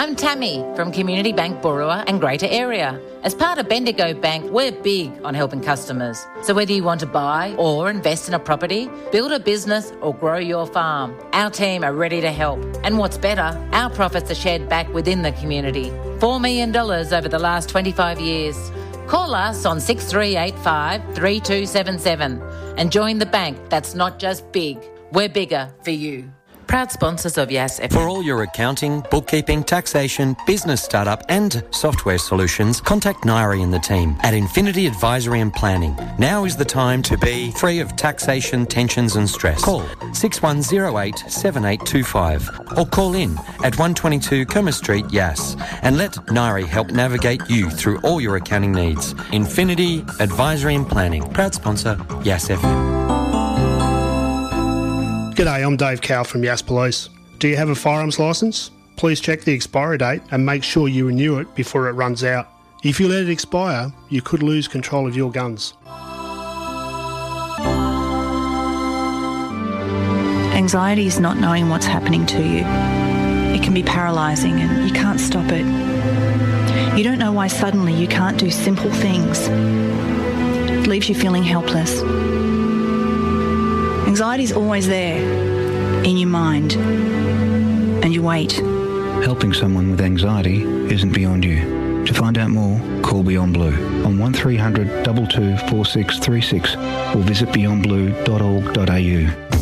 I'm Tammy from Community Bank Boorowa and Greater Area. As part of Bendigo Bank, we're big on helping customers. So whether you want to buy or invest in a property, build a business or grow your farm, our team are ready to help. And what's better, our profits are shared back within the community. $4 million over the last 25 years. Call us on 6385 3277 and join the bank that's not just big, we're bigger for you. Proud sponsors of Yas FM. For all your accounting, bookkeeping, taxation, business startup and software solutions, contact Nairi and the team at Infinity Advisory and Planning. Now is the time to be free of taxation, tensions and stress. Call 6108 7825 or call in at 122 Kerma Street, Yas, and let Nairi help navigate you through all your accounting needs. Infinity Advisory and Planning. Proud sponsor, Yas FM. G'day, I'm Dave Cow from Yas Police. Do you have a firearms licence? Please check the expiry date and make sure you renew it before it runs out. If you let it expire, you could lose control of your guns. Anxiety is not knowing what's happening to you. It can be paralysing and you can't stop it. You don't know why suddenly you can't do simple things. It leaves you feeling helpless. Anxiety's always there, in your mind, and you wait. Helping someone with anxiety isn't beyond you. To find out more, call Beyond Blue on 1300 22 4636 or visit beyondblue.org.au.